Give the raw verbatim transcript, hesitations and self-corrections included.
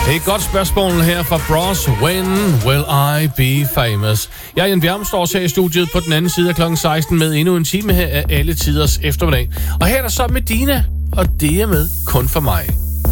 Det er et godt spørgsmål her fra Bros. When will I be famous? Jeg, Jan Bjerm, står her i studiet på den anden side af klokken seksten med endnu en time her af alle tiders eftermiddag. Og her er der så Medina, og det er med kun for mig.